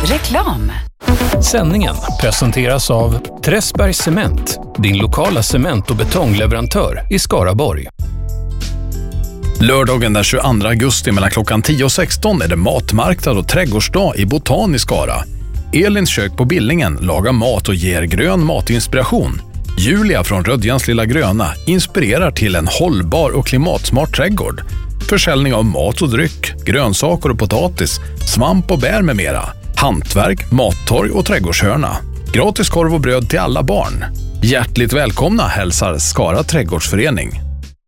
Reklam. Sändningen presenteras av Träsbergs Cement, din lokala cement- och betongleverantör i Skaraborg. Lördagen den 22 augusti mellan klockan 10 och 16 är det matmarknad och trädgårdsdag i Botan i Skara. Elins kök på Billingen lagar mat och ger grön matinspiration. Julia från Rödjans lilla gröna inspirerar till en hållbar och klimatsmart trädgård. Försäljning av mat och dryck, grönsaker och potatis, svamp och bär med mera. Hantverk, mattorg och trädgårdshörna. Gratis korv och bröd till alla barn. Hjärtligt välkomna hälsar Skara trädgårdsförening.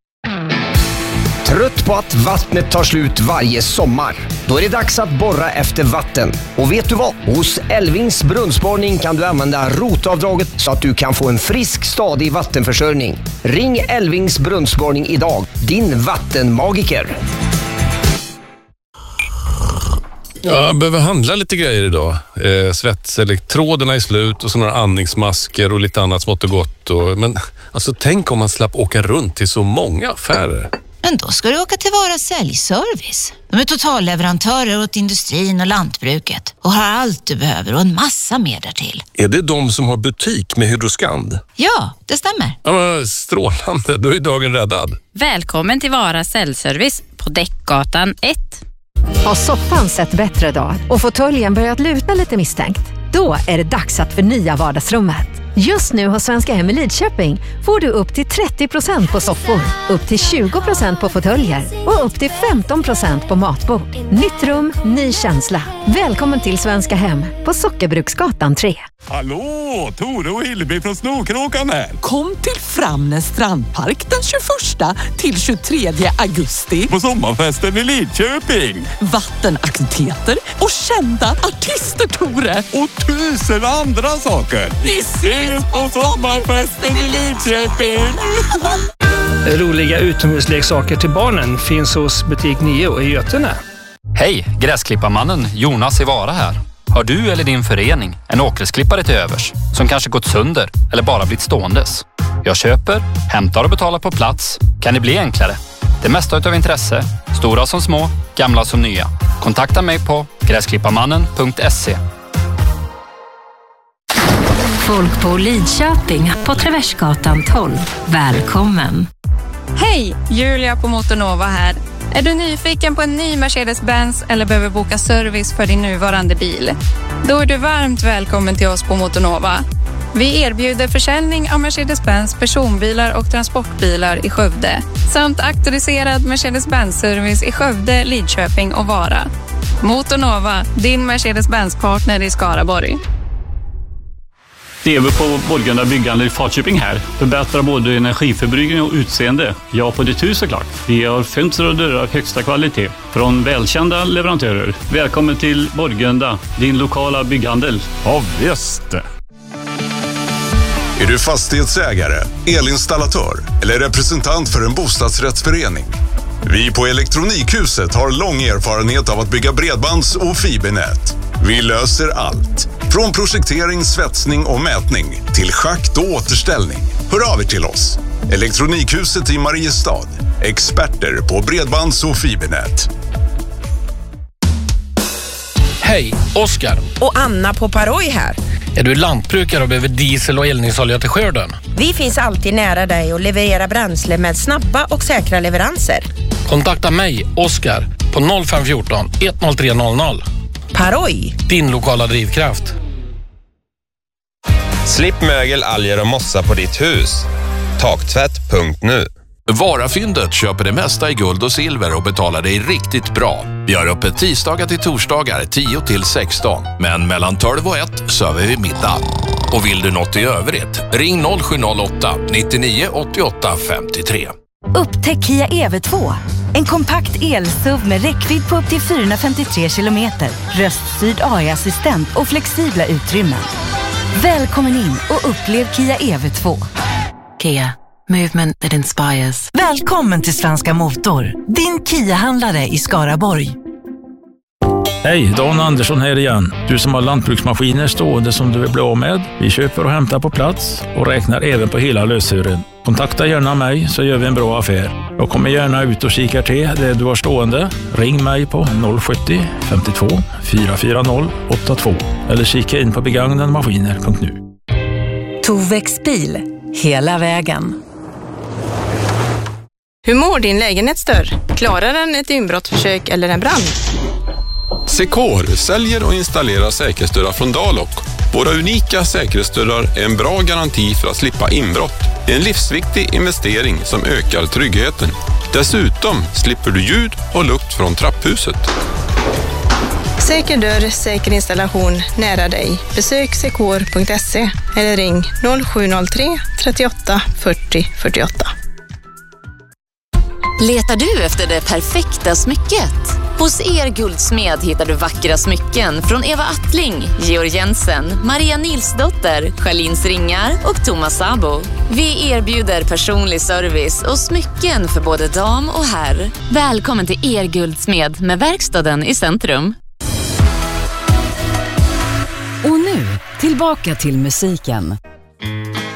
Trött på att vattnet tar slut varje sommar? Då är det dags att borra efter vatten. Och vet du vad? Hos Elvings brunnsborrning kan du använda rotavdraget så att du kan få en frisk, stadig vattenförsörjning. Ring Elvings brunnsborrning idag, din vattenmagiker. Jag behöver handla lite grejer idag. Svetselektroderna är slut och så några andningsmasker och lite annat smått och gott. Men alltså, tänk om man slapp åka runt till så många affärer. Men då ska du åka till Vara Säljservice. De är totalleverantörer åt industrin och lantbruket och har allt du behöver och en massa mer därtill. Är det de som har butik med Hydroskand? Ja, det stämmer. Ja, strålande, då är dagen räddad. Välkommen till Vara Säljservice på Däckgatan 1. Har soffan sett bättre dag och fåtöljen börjat luta lite misstänkt? Då är det dags att förnya vardagsrummet. Just nu hos Svenska Hem i Lidköping får du upp till 30% på soffor, upp till 20% på fåtöljer och upp till 15% på matbord. Nytt rum, ny känsla. Välkommen till Svenska Hem på Sockerbruksgatan 3. Hallå, Tore och Hillevi från Snorkråkan här. Kom till Framnäs strandpark den 21 till 23 augusti. På sommarfesten i Lidköping. Vattenaktiviteter och kända artister, Tore. Och 1000 andra saker. Vi ses på sommarfesten i Lidköping. Roliga utomhusleksaker till barnen finns hos butik 9 i Götene. Hej, gräsklipparmannen Jonas i Vara här. Har du eller din förening en åkgräsklippare till övers som kanske gått sönder eller bara blivit ståendes? Jag köper, hämtar och betalar på plats. Kan det bli enklare? Det mesta utav intresse, stora som små, gamla som nya. Kontakta mig på gräsklipparmannen.se. Folk på Lidköping på Traversgatan 12. Välkommen! Hej, Julia på Motornova här. Är du nyfiken på en ny Mercedes-Benz eller behöver boka service för din nuvarande bil? Då är du varmt välkommen till oss på Motornova. Vi erbjuder försäljning av Mercedes-Benz personbilar och transportbilar i Skövde samt auktoriserad Mercedes-Benz-service i Skövde, Lidköping och Vara. Motornova, din Mercedes-Benz-partner i Skaraborg. Lever på Borgunda byggande i Falköping här. Förbättrar både energiförbrukning och utseende. Ja, på ditt hus såklart. Vi har fönster och dörrar av högsta kvalitet från välkända leverantörer. Välkommen till Borgunda, din lokala bygghandel. Ja, visst. Är du fastighetsägare, elinstallatör eller representant för en bostadsrättsförening? Vi på Elektronikhuset har lång erfarenhet av att bygga bredbands- och fibernät. Vi löser allt. Från projektering, svetsning och mätning till schakt och återställning. Hör av er till oss. Elektronikhuset i Mariestad. Experter på bredbands- och fibernät. Hej, Oskar. Och Anna på Paroj här. Är du lantbrukare och behöver diesel och eldningsolja till skörden? Vi finns alltid nära dig och levererar bränsle med snabba och säkra leveranser. Kontakta mig, Oskar, på 0514 10300. Paroj. Din lokala drivkraft. Slipp mögel, alger och mossa på ditt hus. Taktvätt.nu. Varafyndet köper det mesta i guld och silver och betalar dig riktigt bra. Vi har öppet tisdagar till torsdagar 10 till 16. Men mellan 12 och 1 söver vi middag. Och vill du något i övrigt, ring 0708 99 88 53. Upptäck Kia EV2. En kompakt el-SUV med räckvidd på upp till 453 kilometer. Röststyrd AI-assistent och flexibla utrymmen. Välkommen in och upplev Kia EV2. Kia. Movement that inspires. Välkommen till Svenska Motor. Din Kia-handlare i Skaraborg. Hej, Dan Andersson här igen. Du som har lantbruksmaskiner stående som du vill bli av med. Vi köper och hämtar på plats och räknar även på hela löshören. Kontakta gärna mig så gör vi en bra affär. Jag kommer gärna ut och kikar till det du har stående. Ring mig på 070 52 440 82 eller kika in på begagnadmaskiner.nu. Tovex bil, hela vägen. Hur mår din lägenhetsdörr? Klarar den ett inbrottsförsök eller en brand? Secor säljer och installerar säkerhetsdörrar från Dalok. Våra unika säkerhetsdörrar är en bra garanti för att slippa inbrott. En livsviktig investering som ökar tryggheten. Dessutom slipper du ljud och lukt från trapphuset. Säker dörr, säker installation nära dig. Besök secor.se eller ring 0703 38 40 48. Letar du efter det perfekta smycket? Hos Guldsmed hittar du vackra smycken från Eva Attling, Georg Jensen, Maria Nilsdotter, Charlins Ringar och Thomas Sabo. Vi erbjuder personlig service och smycken för både dam och herr. Välkommen till Guldsmed med verkstaden i centrum. Och nu, tillbaka till musiken.